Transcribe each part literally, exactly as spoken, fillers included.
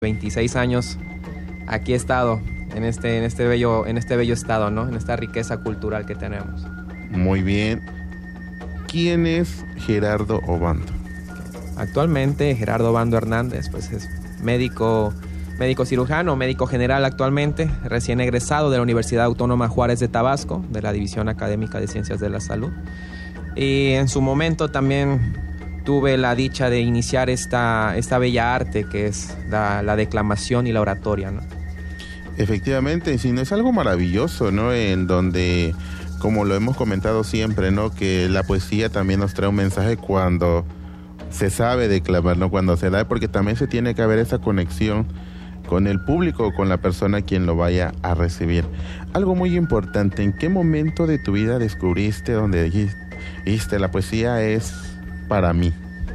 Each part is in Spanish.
veintiséis años aquí he estado en este, en este bello, en este bello estado, ¿no? En esta riqueza cultural que tenemos. Muy bien. ¿Quién es Gerardo Obando? Actualmente Gerardo Obando Hernández, pues es médico, médico cirujano, médico general actualmente, recién egresado de la Universidad Autónoma Juárez de Tabasco, de la División Académica de Ciencias de la Salud. Y en su momento también tuve la dicha de iniciar esta, esta bella arte que es la, la declamación y la oratoria, ¿no? Efectivamente, sí, no es algo maravilloso, ¿no? En donde, como lo hemos comentado siempre, ¿no? Que la poesía también nos trae un mensaje cuando se sabe declamar, ¿no? Cuando se da, porque también se tiene que haber esa conexión con el público o con la persona quien lo vaya a recibir. Algo muy importante, ¿en qué momento de tu vida descubriste donde dijiste la poesía es para mí?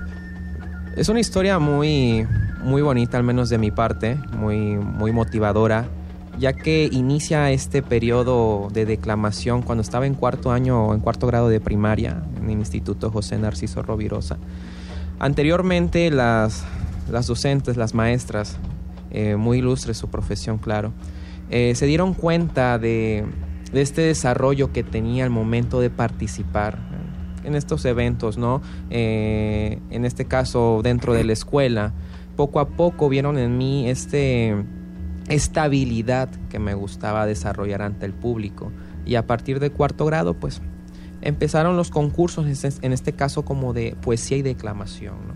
Es una historia muy, muy bonita, al menos de mi parte, muy, muy motivadora, ya que inicia este periodo de declamación cuando estaba en cuarto año o en cuarto grado de primaria en el Instituto José Narciso Rovirosa. Anteriormente las, las docentes, las maestras, eh, muy ilustres su profesión, claro, eh, se dieron cuenta de, de este desarrollo que tenía al momento de participar en estos eventos, ¿no? Eh, en este caso, dentro de la escuela, poco a poco vieron en mí este, esta habilidad que me gustaba desarrollar ante el público. Y a partir de cuarto grado, pues, empezaron los concursos, en este caso como de poesía y declamación, ¿no?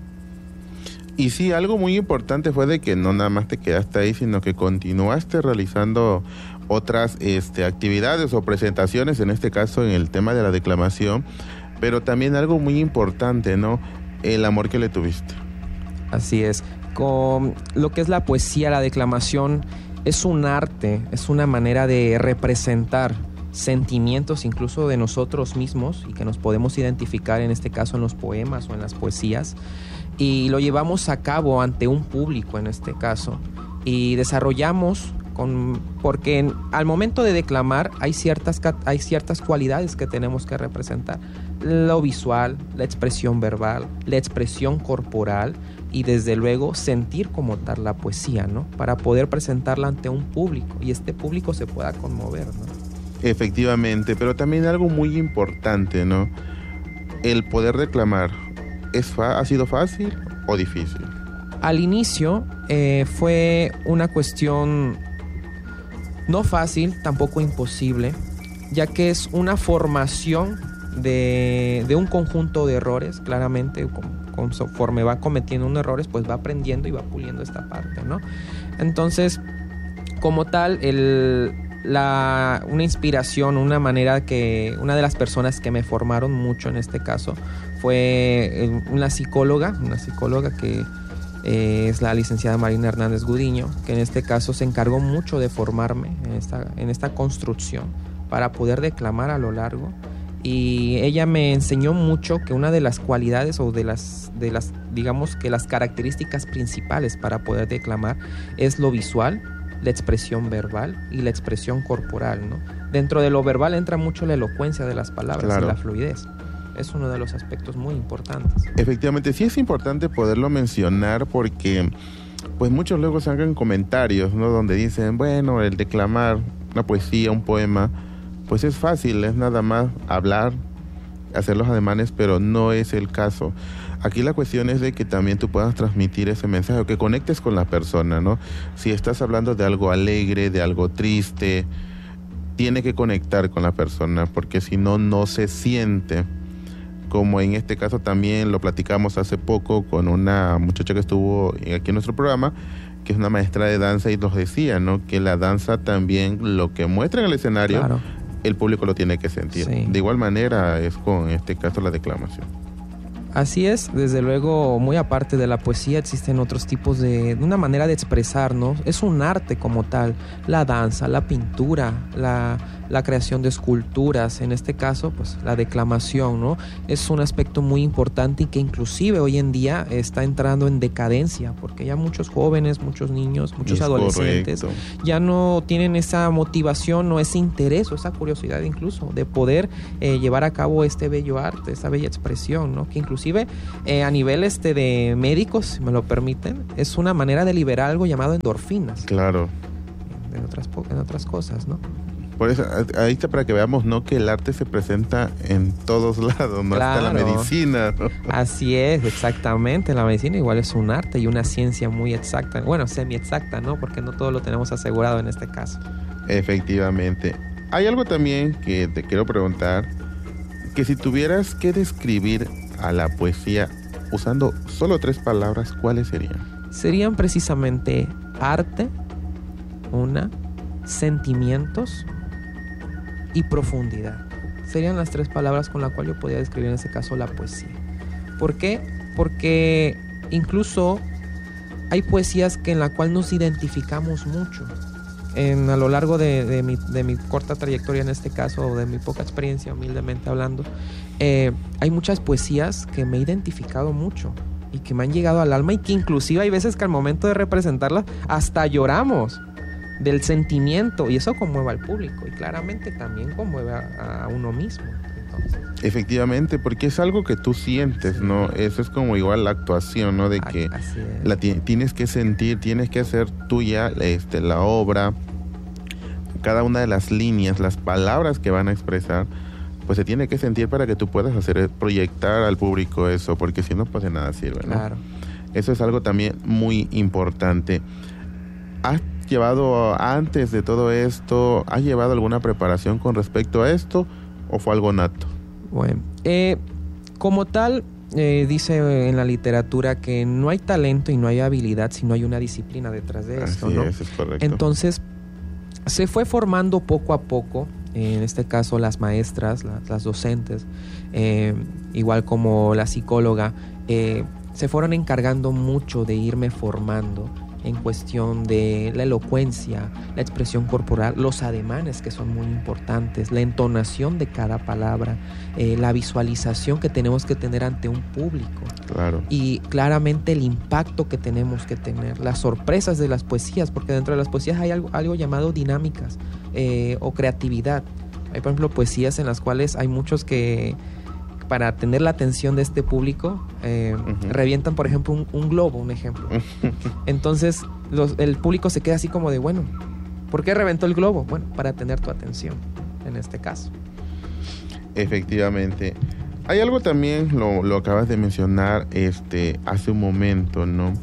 Y sí, algo muy importante fue de que no nada más te quedaste ahí, sino que continuaste realizando otras este, actividades o presentaciones, en este caso en el tema de la declamación, pero también algo muy importante, ¿no? El amor que le tuviste. Así es. Con lo que es la poesía, la declamación, es un arte, es una manera de representar sentimientos incluso de nosotros mismos y que nos podemos identificar en este caso en los poemas o en las poesías, y lo llevamos a cabo ante un público en este caso y desarrollamos con, porque en, al momento de declamar hay ciertas, hay ciertas cualidades que tenemos que representar: lo visual, la expresión verbal, la expresión corporal y desde luego sentir como tal la poesía, ¿no? Para poder presentarla ante un público y este público se pueda conmover, ¿no? Efectivamente, pero también algo muy importante, ¿no? El poder declamar, ¿es fa- ¿ha sido fácil o difícil? Al inicio eh, fue una cuestión no fácil, tampoco imposible, ya que es una formación de, de un conjunto de errores, claramente, conforme va cometiendo unos errores, pues va aprendiendo y va puliendo esta parte, ¿no? Entonces, como tal, el, la, una inspiración, una manera que, una de las personas que me formaron mucho en este caso fue una psicóloga, una psicóloga que Eh, es la licenciada Marina Hernández Gudiño, que en este caso se encargó mucho de formarme en esta, en esta construcción para poder declamar a lo largo, y ella me enseñó mucho que una de las cualidades o de las, de las digamos que las características principales para poder declamar es lo visual, la expresión verbal y la expresión corporal, ¿no? Dentro de lo verbal entra mucho la elocuencia de las palabras, claro, y la fluidez. Es uno de los aspectos muy importantes. Efectivamente, sí es importante poderlo mencionar porque pues muchos luego sacan comentarios, ¿no? Donde dicen, bueno, el declamar una poesía, un poema, pues es fácil, es nada más hablar, hacer los ademanes, pero no es el caso. Aquí la cuestión es de que también tú puedas transmitir ese mensaje, o que conectes con la persona, ¿no? Si estás hablando de algo alegre, de algo triste, tiene que conectar con la persona, porque si no, no se siente. Como en este caso también lo platicamos hace poco con una muchacha que estuvo aquí en nuestro programa, que es una maestra de danza, y nos decía, ¿no? Que la danza también, lo que muestra en el escenario, claro, el público lo tiene que sentir. Sí. De igual manera es con este caso la declamación. Así es, desde luego, muy aparte de la poesía existen otros tipos de, de una manera de expresarnos. Es un arte como tal, la danza, la pintura, la, la creación de esculturas, en este caso, pues la declamación, ¿no? Es un aspecto muy importante y que inclusive hoy en día está entrando en decadencia, porque ya muchos jóvenes, muchos niños, muchos es adolescentes correcto. Ya no tienen esa motivación o ese interés o esa curiosidad incluso de poder eh, llevar a cabo este bello arte, esta bella expresión, ¿no? Que inclusive inclusive eh, a nivel este de médicos, si me lo permiten, es una manera de liberar algo llamado endorfinas. Claro. En otras, en otras cosas, ¿no? Por eso, ahí está para que veamos, ¿no? Que el arte se presenta en todos lados, ¿no? Claro. Hasta la medicina, ¿no? Así es, exactamente. La medicina igual es un arte y una ciencia muy exacta. Bueno, semi-exacta, ¿no? Porque no todo lo tenemos asegurado en este caso. Efectivamente. Hay algo también que te quiero preguntar, que si tuvieras que describir a la poesía usando solo tres palabras, ¿cuáles serían? Serían precisamente arte, una, sentimientos y profundidad. Serían las tres palabras con las cuales yo podría describir en este caso la poesía. ¿Por qué? Porque incluso hay poesías que en la cual nos identificamos mucho. En, a lo largo de, de, mi, de mi corta trayectoria en este caso, o de mi poca experiencia, humildemente hablando, eh, hay muchas poesías que me he identificado mucho y que me han llegado al alma, y que inclusive hay veces que al momento de representarlas hasta lloramos del sentimiento, y eso conmueve al público y claramente también conmueve a, a uno mismo. Entonces, efectivamente, porque es algo que tú sientes, ¿no? Eso es como igual la actuación, ¿no? De que la t- tienes que sentir, tienes que hacer tuya este, la obra, cada una de las líneas, las palabras que van a expresar, pues se tiene que sentir para que tú puedas hacer proyectar al público eso, porque si no, pues de nada sirve, ¿no? Claro. Eso es algo también muy importante. ¿Has llevado, antes de todo esto, has llevado alguna preparación con respecto a esto o fue algo nato? Bueno, eh, como tal, eh, dice en la literatura que no hay talento y no hay habilidad si no hay una disciplina detrás de esto, Así ¿no? es, es correcto. Entonces, se fue formando poco a poco, en este caso las maestras, las, las docentes, eh, igual como la psicóloga, eh, se fueron encargando mucho de irme formando en cuestión de la elocuencia, la expresión corporal, los ademanes que son muy importantes, la entonación de cada palabra, eh, la visualización que tenemos que tener ante un público. Claro. Y claramente el impacto que tenemos que tener, las sorpresas de las poesías, porque dentro de las poesías hay algo, algo llamado dinámicas eh, o creatividad. Hay, por ejemplo, poesías en las cuales hay muchos que, para tener la atención de este público, eh, uh-huh. revientan, por ejemplo, un, un globo, un ejemplo. Entonces, los, el público se queda así como de, bueno, ¿por qué reventó el globo? Bueno, para tener tu atención, en este caso. Efectivamente. Hay algo también, lo, lo acabas de mencionar este, hace un momento, ¿no?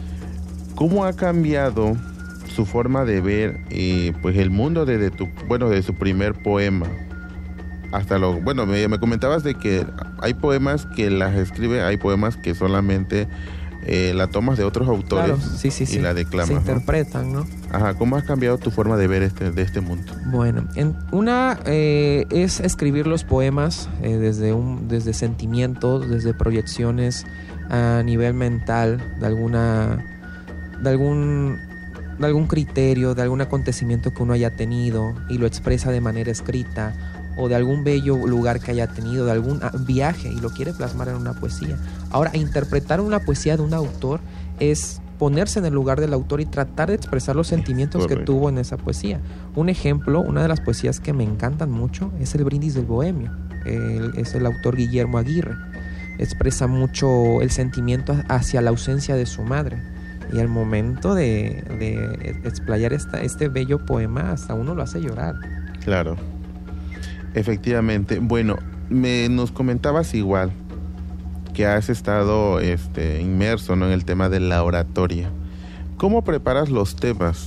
¿Cómo ha cambiado su forma de ver eh, pues el mundo desde tu, bueno, de su primer poema? Hasta lo, bueno, me, me comentabas de que hay poemas que las escribe, hay poemas que solamente eh, la tomas de otros autores, claro, sí, sí, y sí. la declamas, se ¿no? interpretan, ¿no? Ajá, ¿cómo has cambiado tu forma de ver este, de este mundo? Bueno, en, una eh, es escribir los poemas eh, desde, un, desde sentimientos, desde proyecciones a nivel mental, de alguna, de algún, de algún criterio, de algún acontecimiento que uno haya tenido y lo expresa de manera escrita, o de algún bello lugar que haya tenido, de algún viaje y lo quiere plasmar en una poesía. Ahora, interpretar una poesía de un autor es ponerse en el lugar del autor y tratar de expresar los sentimientos Correcto. Que tuvo en esa poesía. Un ejemplo, una de las poesías que me encantan mucho es El Brindis del Bohemio. El, es el autor Guillermo Aguirre. Expresa mucho el sentimiento hacia la ausencia de su madre. Y al momento de, de explayar esta, este bello poema, hasta uno lo hace llorar. Claro. Efectivamente. Bueno, me, nos comentabas igual que has estado este, inmerso, ¿no?, en el tema de la oratoria. ¿Cómo preparas los temas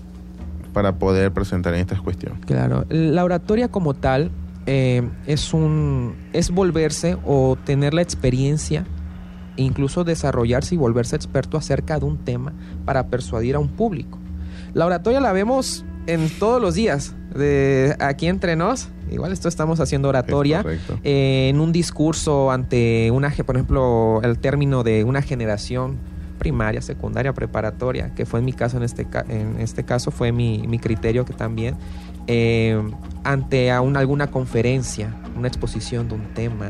para poder presentar en estas cuestiones? Claro, la oratoria como tal eh, es un es volverse o tener la experiencia, incluso desarrollarse y volverse experto acerca de un tema para persuadir a un público. La oratoria la vemos en todos los días, de aquí entre nos. Igual esto estamos haciendo oratoria eh, en un discurso ante una, por ejemplo, el término de una generación primaria, secundaria, preparatoria, que fue en mi caso, en este, en este caso fue mi, mi criterio que también, eh, ante a una, alguna conferencia, una exposición de un tema.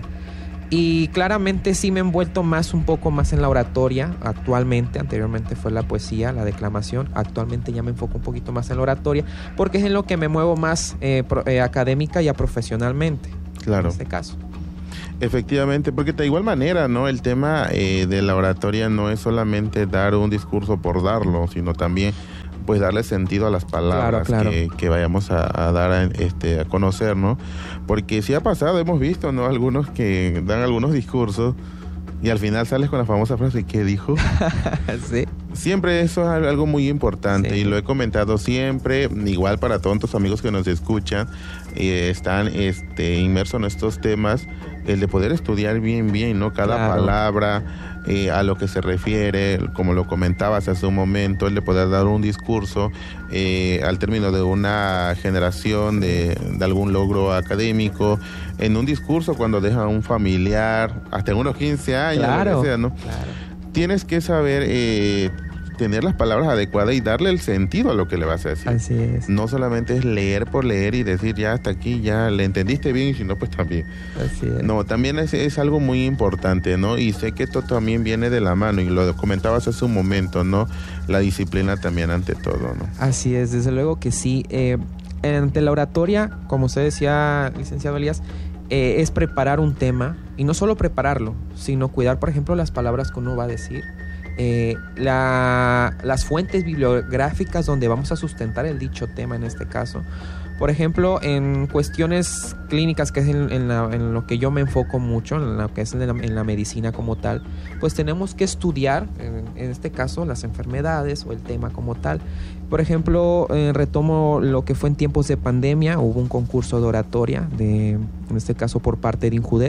Y claramente sí me he envuelto más, un poco más en la oratoria actualmente. Anteriormente fue la poesía, la declamación. Actualmente ya me enfoco un poquito más en la oratoria, porque es en lo que me muevo más eh, pro, eh, académica y profesionalmente. Claro. En este caso. Efectivamente, porque de igual manera, ¿no? El tema eh, de la oratoria no es solamente dar un discurso por darlo, sino también pues darle sentido a las palabras claro, claro. Que, que vayamos a, a dar a, este, a conocer, ¿no? Porque sí ha pasado, hemos visto, ¿no? Algunos que dan algunos discursos y al final sales con la famosa frase, ¿qué dijo? Sí. Siempre eso es algo muy importante, sí. Y lo he comentado siempre, igual para todos los amigos que nos escuchan, eh, están este, inmersos en estos temas, el de poder estudiar bien, bien, ¿no? Cada claro. palabra, eh, a lo que se refiere, como lo comentabas hace un momento, el de poder dar un discurso eh, al término de una generación, de, de algún logro académico, en un discurso cuando deja a un familiar, hasta en unos quince años, claro. lo que sea, ¿no? Claro. Tienes que saber eh, tener las palabras adecuadas y darle el sentido a lo que le vas a decir. Así es. No solamente es leer por leer y decir ya hasta aquí, ya le entendiste bien y si no, pues también. Así es. No, también es, es algo muy importante, ¿no? Y sé que esto también viene de la mano y lo comentabas hace un momento, ¿no? La disciplina también ante todo, ¿no? Así es, desde luego que sí. Eh, ante la oratoria, como usted decía, licenciado Elías, eh, es preparar un tema y no solo prepararlo, sino cuidar, por ejemplo, las palabras que uno va a decir. Eh, la, las fuentes bibliográficas donde vamos a sustentar el dicho tema en este caso. Por ejemplo, en cuestiones clínicas, que es en, en, la, en lo que yo me enfoco mucho, en lo que es en la, en la medicina como tal, pues tenemos que estudiar, en, en este caso, las enfermedades o el tema como tal. Por ejemplo, eh, retomo lo que fue en tiempos de pandemia, hubo un concurso de oratoria, de, en este caso por parte de INJUDET,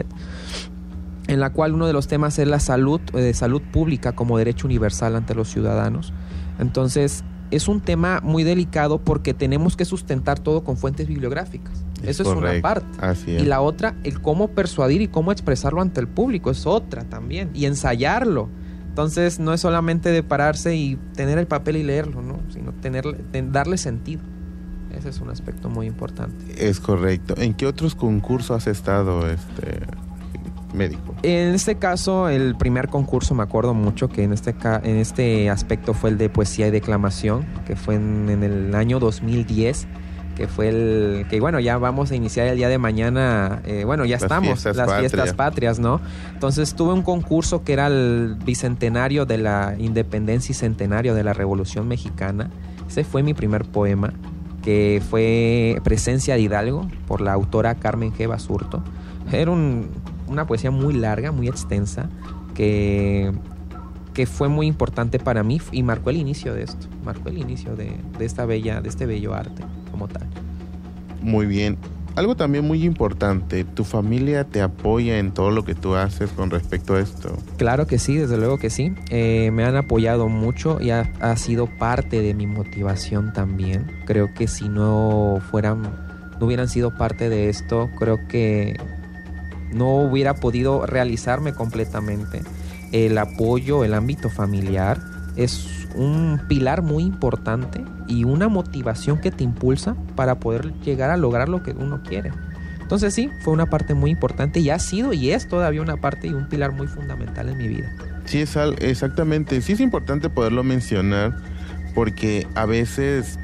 en la cual uno de los temas es la salud, de salud pública como derecho universal ante los ciudadanos. Entonces, es un tema muy delicado porque tenemos que sustentar todo con fuentes bibliográficas. Es Eso correcto. Es una parte. Así es. Y la otra, el cómo persuadir y cómo expresarlo ante el público, es otra también. Y ensayarlo. Entonces, no es solamente de pararse y tener el papel y leerlo, ¿no? Sino tenerle, ten, darle sentido. Ese es un aspecto muy importante. Es correcto. ¿En qué otros concursos has estado, este... médico? En este caso, el primer concurso, me acuerdo mucho que en este ca- en este aspecto fue el de poesía y declamación, que fue en, en el año dos mil diez, que fue el que bueno, ya vamos a iniciar el día de mañana, eh, bueno, ya las estamos, fiestas las patria. fiestas patrias, ¿no? Entonces tuve un concurso que era el bicentenario de la independencia y centenario de la Revolución Mexicana. Ese fue mi primer poema, que fue Presencia de Hidalgo, por la autora Carmen G. Basurto. Era un una poesía muy larga, muy extensa, que, que fue muy importante para mí y marcó el inicio de esto, marcó el inicio de, de esta bella, de este bello arte como tal. Muy bien. Algo también muy importante, ¿tu familia te apoya en todo lo que tú haces con respecto a esto? Claro que sí, desde luego que sí. Eh, me han apoyado mucho y ha, ha sido parte de mi motivación también. Creo que si no fueran, no hubieran sido parte de esto, creo que no hubiera podido realizarme completamente. El apoyo, el ámbito familiar es un pilar muy importante y una motivación que te impulsa para poder llegar a lograr lo que uno quiere. Entonces sí, fue una parte muy importante y ha sido y es todavía una parte y un pilar muy fundamental en mi vida. Sí, es al, exactamente. Sí es importante poderlo mencionar porque a veces...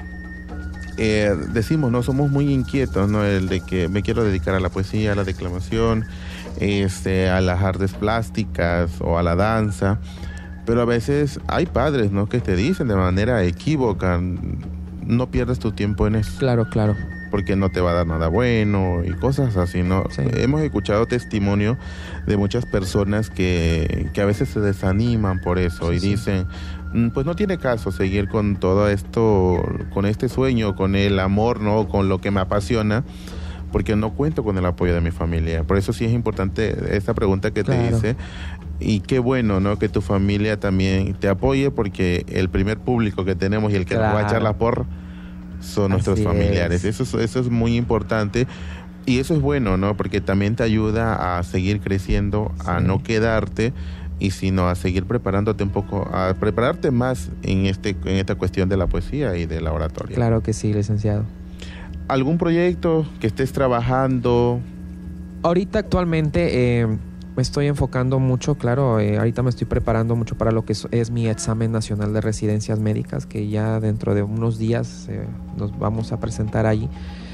Eh, decimos, no somos muy inquietos, ¿no? El de que me quiero dedicar a la poesía, a la declamación, este, a las artes plásticas o a la danza, pero a veces hay padres, ¿no? Que te dicen de manera equívoca, no pierdas tu tiempo en eso. Claro, claro. Porque no te va a dar nada bueno y cosas así, ¿no? Sí. Hemos escuchado testimonio de muchas personas que, que a veces se desaniman por eso sí, y sí. dicen, pues no tiene caso seguir con todo esto, con este sueño, con el amor, ¿no? Con lo que me apasiona, porque no cuento con el apoyo de mi familia. Por eso sí es importante esta pregunta que claro. te hice. Y qué bueno, ¿no? Que tu familia también te apoye, porque el primer público que tenemos y el que claro. nos va a echar la porra son nuestros Así familiares. Es. Eso, eso es muy importante. Y eso es bueno, ¿no? Porque también te ayuda a seguir creciendo, sí. a no quedarte, y sino a seguir preparándote un poco, a prepararte más en este en esta cuestión de la poesía y de la oratoria. Claro que sí, licenciado. ¿Algún proyecto que estés trabajando? Ahorita actualmente eh, me estoy enfocando mucho, claro, eh, ahorita me estoy preparando mucho para lo que es, es mi examen nacional de residencias médicas, que ya dentro de unos días eh, nos vamos a presentar allí.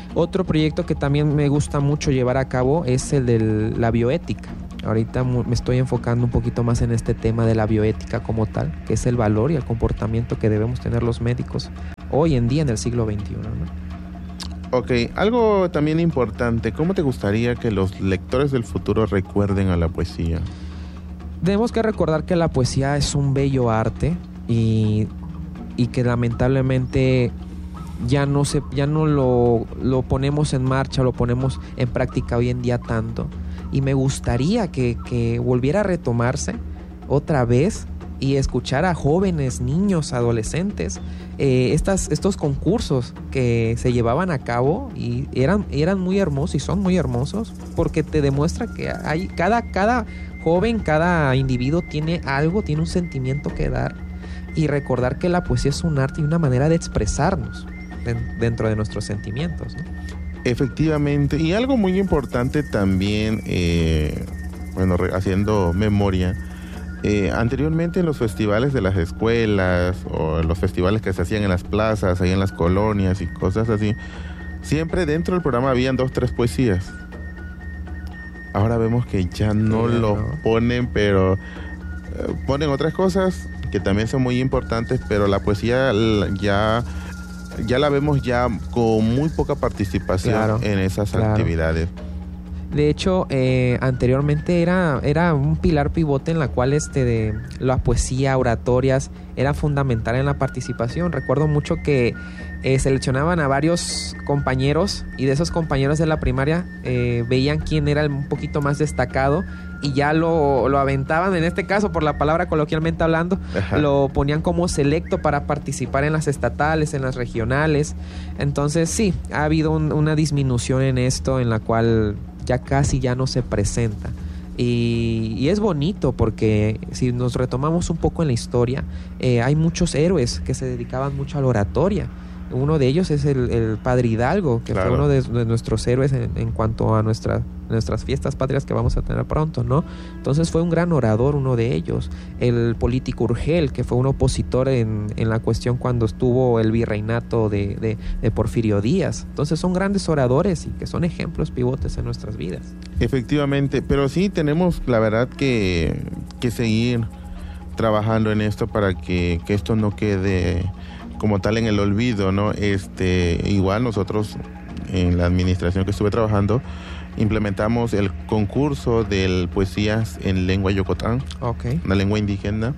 Otro proyecto que también me gusta mucho llevar a cabo es el de la bioética. Ahorita me estoy enfocando un poquito más en este tema de la bioética como tal, que es el valor y el comportamiento que debemos tener los médicos hoy en día en el siglo veintiuno, ¿no? Ok, algo también importante, ¿cómo te gustaría que los lectores del futuro recuerden a la poesía? Tenemos que recordar que la poesía es un bello arte y, y que lamentablemente ya no, se, ya no lo, lo ponemos en marcha, lo ponemos en práctica hoy en día tanto. Y me gustaría que, que volviera a retomarse otra vez y escuchar a jóvenes, niños, adolescentes, eh, estas, estos concursos que se llevaban a cabo y eran, eran muy hermosos y son muy hermosos porque te demuestra que hay cada, cada joven, cada individuo tiene algo, tiene un sentimiento que dar y recordar que la poesía es un arte y una manera de expresarnos dentro de nuestros sentimientos, ¿no? Efectivamente, y algo muy importante también, eh, bueno, re- haciendo memoria, eh, anteriormente en los festivales de las escuelas o en los festivales que se hacían en las plazas, ahí en las colonias y cosas así, siempre dentro del programa habían dos, tres poesías. Ahora vemos que ya no Sí, lo no. ponen, pero eh, ponen otras cosas que también son muy importantes, pero la poesía la- ya... ya la vemos ya con muy poca participación Claro, en esas claro. actividades. De hecho, eh, anteriormente era, era un pilar pivote en la cual este de la poesía, oratorias, era fundamental en la participación. Recuerdo mucho que eh, seleccionaban a varios compañeros y de esos compañeros de la primaria eh, veían quién era el un poquito más destacado y ya lo, lo aventaban, en este caso por la palabra coloquialmente hablando, Ajá. lo ponían como selecto para participar en las estatales, en las regionales. Entonces sí, ha habido un, una disminución en esto en la cual ya casi ya no se presenta. Y, y es bonito porque si nos retomamos un poco en la historia, eh, hay muchos héroes que se dedicaban mucho a la oratoria. Uno de ellos es el, el Padre Hidalgo, que Claro. fue uno de, de nuestros héroes en, en cuanto a nuestra, nuestras fiestas patrias que vamos a tener pronto, ¿no? Entonces fue un gran orador, uno de ellos. El político Urgel, que fue un opositor en, en la cuestión cuando estuvo el virreinato de, de, de Porfirio Díaz. Entonces son grandes oradores y que son ejemplos pivotes en nuestras vidas. Efectivamente, pero sí tenemos la verdad que, que seguir trabajando en esto para que, que esto no quede como tal en el olvido, ¿no? Este, igual nosotros en la administración que estuve trabajando implementamos el concurso de poesías en lengua yocotán, Ok. una lengua indígena.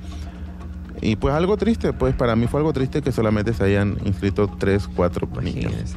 Y pues algo triste, pues para mí fue algo triste que solamente se hayan inscrito tres, cuatro niños. Imagínense.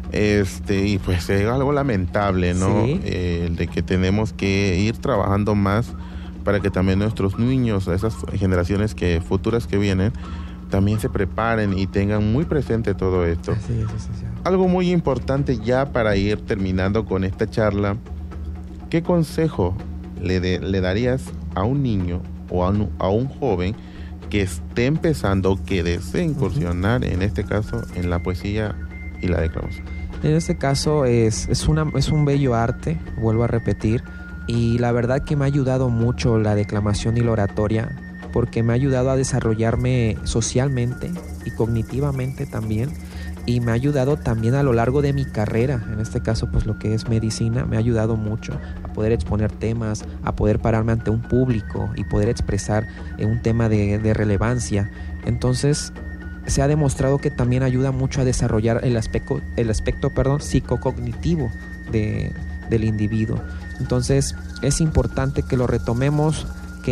Este, y pues es algo lamentable, ¿no? Sí. Eh, de que tenemos que ir trabajando más para que también nuestros niños, esas generaciones que futuras que vienen, también se preparen y tengan muy presente todo esto. Así es, así es. Algo muy importante ya para ir terminando con esta charla, ¿qué consejo le, de- le darías a un niño o a un, a un joven que esté empezando, que desee incursionar, en este caso, en la poesía y la declamación? En este caso es, es, una, es un bello arte, vuelvo a repetir, y la verdad que me ha ayudado mucho la declamación y la oratoria, porque me ha ayudado a desarrollarme socialmente y cognitivamente también, y me ha ayudado también a lo largo de mi carrera, en este caso pues lo que es medicina, me ha ayudado mucho a poder exponer temas, a poder pararme ante un público y poder expresar eh, un tema de, de relevancia. Entonces se ha demostrado que también ayuda mucho a desarrollar el aspecto, el aspecto perdón, psicocognitivo de, del individuo. Entonces es importante que lo retomemos,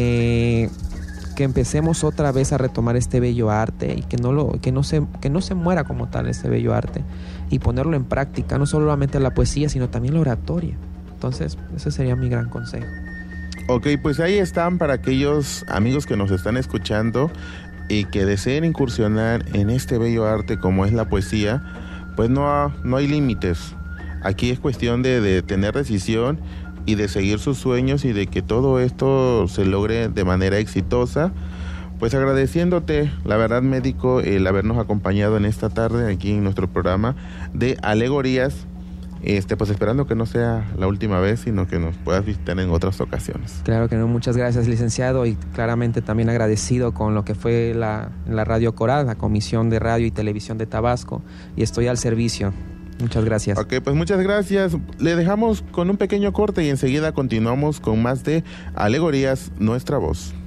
que que empecemos otra vez a retomar este bello arte y que no lo que no se que no se muera como tal este bello arte y ponerlo en práctica, no solamente la poesía sino también la oratoria. Entonces ese sería mi gran consejo. Ok, pues ahí están para aquellos amigos que nos están escuchando y que deseen incursionar en este bello arte como es la poesía. Pues no, ha- no hay límites. Aquí es cuestión de, de tener decisión y de seguir sus sueños y de que todo esto se logre de manera exitosa. Pues agradeciéndote, la verdad, médico, el habernos acompañado en esta tarde aquí en nuestro programa de Alegorías. Este, pues esperando que no sea la última vez, sino que nos puedas visitar en otras ocasiones. Claro que no, muchas gracias, licenciado, y claramente también agradecido con lo que fue la, la Radio Coral, la Comisión de Radio y Televisión de Tabasco, y estoy al servicio. Muchas gracias. Ok, pues muchas gracias. Le dejamos con un pequeño corte y enseguida continuamos con más de Alegorías, Nuestra Voz.